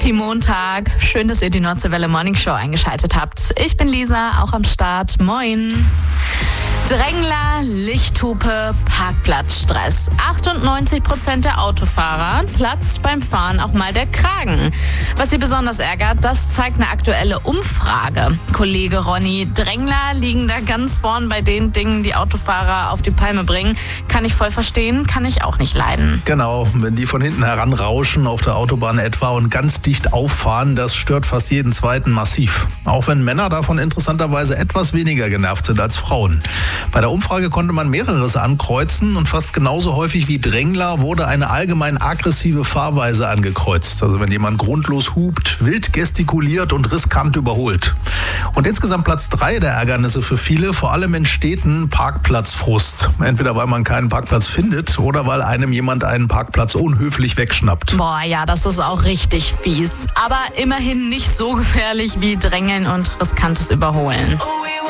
Happy Montag. Schön, dass ihr die Nordseewelle Morning Show eingeschaltet habt. Ich bin Lisa, auch am Start. Moin. Drängler, Lichthupe, Parkplatzstress. 98% der Autofahrer platzt beim Fahren auch mal der Kragen. Was sie besonders ärgert, das zeigt eine aktuelle Umfrage. Kollege Ronny, Drängler liegen da ganz vorn bei den Dingen, die Autofahrer auf die Palme bringen. Kann ich voll verstehen, kann ich auch nicht leiden. Genau, wenn die von hinten heranrauschen auf der Autobahn etwa und ganz dicht auffahren, das stört fast jeden Zweiten massiv. Auch wenn Männer davon interessanterweise etwas weniger genervt sind als Frauen. Bei der Umfrage konnte man mehreres ankreuzen und fast genauso häufig wie Drängler wurde eine allgemein aggressive Fahrweise angekreuzt. Also wenn jemand grundlos hupt, wild gestikuliert und riskant überholt. Und insgesamt Platz 3 der Ärgernisse für viele, vor allem in Städten, Parkplatzfrust. Entweder weil man keinen Parkplatz findet oder weil einem jemand einen Parkplatz unhöflich wegschnappt. Boah, ja, das ist auch richtig fies. Aber immerhin nicht so gefährlich wie Drängeln und riskantes Überholen.